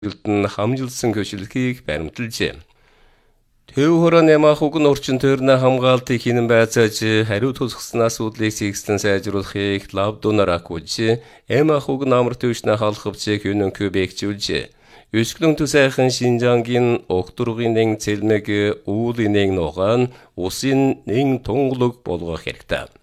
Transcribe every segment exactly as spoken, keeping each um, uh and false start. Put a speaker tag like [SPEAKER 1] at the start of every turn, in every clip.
[SPEAKER 1] нь хамжилсан көшөлхийг баримталжээ. Төв хорон Ямах уг нь орчин тойрны хамгаалтыг хинэн байцааж хариу тусгасан асуудлыг сэгстэн сайжруулахыг лавдунаар акуулж, Ямах уг намар төвшнө халахвчийг өнөнкөө бэкжүүлжээ. Өсгөлөн төсайхан Шинжангийн огтургын нэг цэлмэг уулын нэг нугаан усын нэг тунгалаг болгох хэрэгтэй.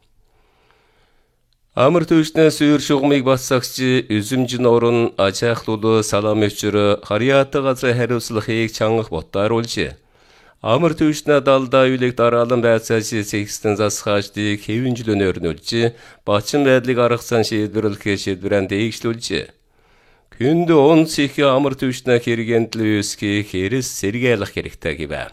[SPEAKER 1] Амар төвшнө сүйр шугамыг бассагч үзэмжин орон ачаахлуулы салам өчөр харьяаты газрын хариуцлагыг чангах ботааруулжээ. Амар төвшнө далдаа үйлэг дараалан байцааж сэгстэн засгааждыг хэвэн жилийн өрнүүлж, бачин байдлыг аргасан шийдвэрлэх шийдвэрэн дээгшлүүлжээ. Хүнд онц их амар төвшнө хэрэгэнтэл үүсгэх хэрэс сэргээлэх хэрэгтэй гэв.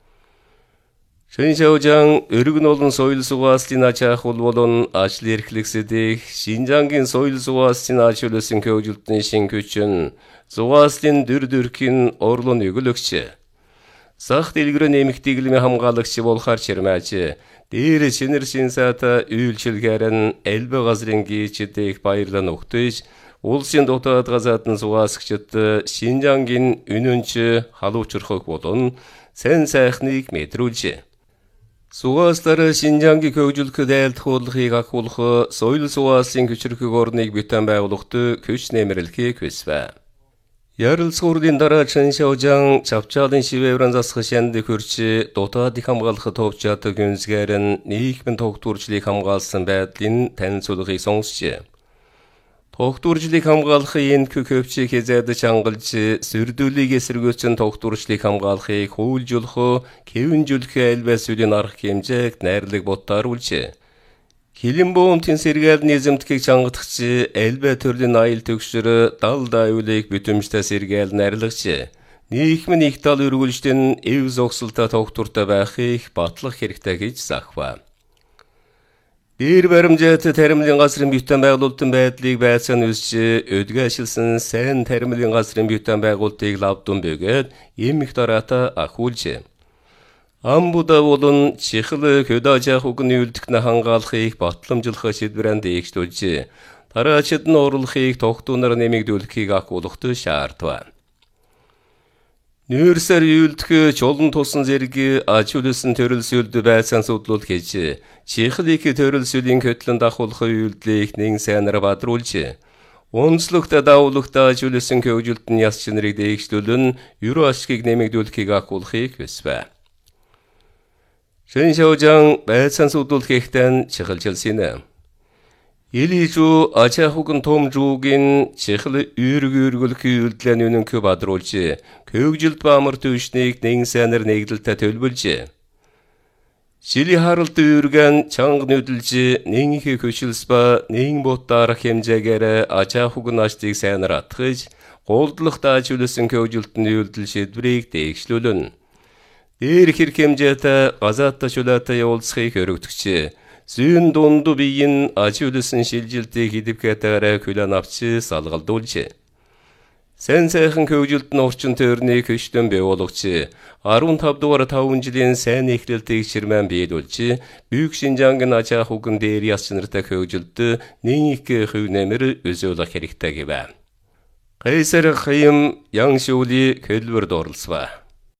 [SPEAKER 1] Шинжаужан өргөн олон соёл сугааслын ачаахул болон ажил эрхлэгсэдийг Шинжангийн соёл сугааслын ажиулсан көжилтний шин күчин сугааслын дүр дүрхийн орлон өгөлөгч. Сах дэлгэрэн эмэгтэйглэмийн хамгаалагч болохаар чирмэж, дээр шинэр шинсаата үйлчилгээрэн элбэ газрын гийчдийг баярлан өгтөж, улсын дотоод газаатан сугаасгчд Шинжангийн үнэнч халуучрахыг болон сэн сайхныг мэдрүүлжээ. Сугааслаар Шинжангийн хөгжүүлэх дайлтгуулахыг ахуулах соёл сугааслын хүчрхэг орныг бүтэн байгуулахад хүч нэмэрлэхийг хүсвэ. Ярилцгуурлын дараа Шинжаужан чавчаалын шивэврэн засах шанд хөрч дотоодыг хамгаалах товчаадаг үнсгээр нь нийгмийн тогтворчлыг хамгаалсан байдлын танилцуулгыг сонсжээ. Тогтворчлыг хамгаалахын энэ хөвчийг хязгаарлаж хангалж, сүрдүүлийг эсэргүүцэн тогтворчлыг хамгаалахыг хуулжуулах, хэвэнжүүлэх айлбас үлийн арга хэмжээг найрлаг ботааруулжээ. Хилэн боомтын сэргээл низэмтгийг чангадагч айлбай төрлийн аял төгсөр далдаа үйлийг бүтэмжтэй сэргээл найрлагчээ. Нийгмийн их тал үргэлжлэн эв зогсолтой тогтвортой байхыг батлах хэрэгтэй гэж захва. Дээр баримжаат таримлын газрын бүтэн байгуулалтын байдлыг байцаан үсч, өдгөө ашигласан сайн таримлын газрын бүтэн байгуулалтыг лавдун бөгөөд эмх дараата ахуулжээ. Амбуда болон чихэл хөдөөжаах угны үлдэхнэ хангаалахыг батламжлах шийдвэрэн дээгшлүүлжээ. Тараачид нь орлохыг тогтуунаар нэмэгдүүлэхийг ахуулахад шаардва. Нүүрсээр үйлдэх чулан тусан зэрэг ажиулсан төрөлсөлд байцаан судлуул хийж, чихлийг төрөлсөлийн хөтлөн дахуулах үйлдэлийг нэг сайнаар бадруулжээ. Онцлогт давуулагт ажиулсан хөгжилтний яс чинрыг дээгшлүүлэн ерөө ашгийг нэмэгдүүлэхийг ахуулахыг хүсвэ. Шинжаужан байцаан судлуулахыхтан чихэлжилсэнэ. Илижүү ачаахугн том жуугийн чихэл үүргүүргөлөх үйлдэлэн үнэнкө бадруулж, хөгжилт баамар төвшнийг нэг сайнаар нэгдэлтэй төлбөлжээ. Шили харалт үүргэн чанга нүдэлж, нэг их хөшилс ба нэг ботаар хэмжээгээр ачаахугн аштыг сайнаар атгаж, голдлох таажуулсан хөгжилтний үйлдэл шийдвэрийг дээгшлүүлэн. Дээр хэрэг хэмжээтэй газаатта шулаата явуулсахыг өргөдөгчээ. Зүүн дунду биеийн ажиулсан шилжилтийг хидвкэтаараа хүлэн авч салгалдуулжээ. Сэн сайхан хөгжилт нь орчин тойрныг хөштөн бий болгож, арван тав дугаар таван жилийн сайн эхлэлтийг ширмэн биелүүлж, Büyük Шинжангийн ачаах уган дээр яс чанартай хөгжилт нэг их хөв нэмэр өзөөлөх хэрэгтэй гэв. Кайсар Хайм Яншуули хэлбэрд оролцва.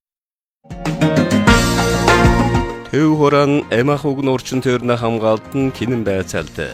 [SPEAKER 1] Төв хорон Ямах уг нь орчин тойрны хамгаалт нь хинэн байцаалд.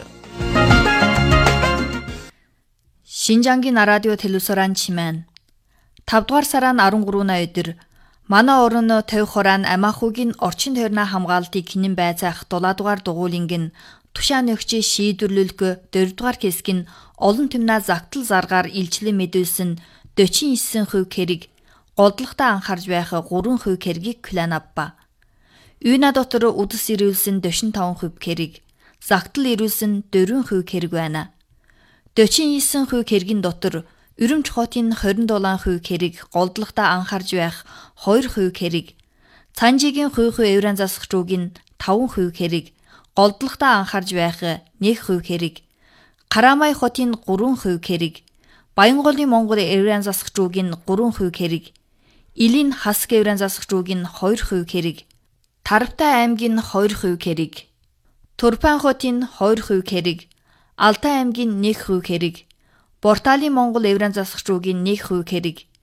[SPEAKER 2] Шинжангийн радио телевизоран чимэн. тавдугаар сарын арван гурван өдөр манай орон төв хорон Ямах угийн орчин тойрны хамгаалтыг хинэн байцаах дулаадугаар дугуулинг тушаан өгч шийдвэрлүүлэх дөрөвдүгээр хэсгийн олон түмнээ загтал заргаар илчлэн мэдүүлсэн дөрвөн хувь хэрэг голдлогтой анхаарж байх гурван хувь хэргийг клан авба. Үйна дотор үдэс ирүүлсэн дөрвөн таван хувь хэрэг, загтал ирүүлсэн дөрвөн хувь хэрэг байна. дөрвөн хувь хэргийн дотор Өрөмч хотын хорин дулаан хувь хэрэг голдлогтой анхаарж байх хоёр хувь хэрэг, Цанжигийн хувь хувь евран засах руугийн таван хувь хэрэг голдлогтой анхаарж байх нэг хувь хэрэг, Карамай хотын гурван хувь хэрэг, Баянголын Монгол евран засах руугийн гурван хувь хэрэг, Илийн Хаск евран засах руугийн хоёр хувь хэрэг, Тарвтай аймгийн хоёр хувь хэрэг, Турпан хотын хоёр хувь хэрэг, Алтай аймгийн нэг хувь хэрэг, Борталын Монгол евран засах руугийн нэг хувь хэрэг,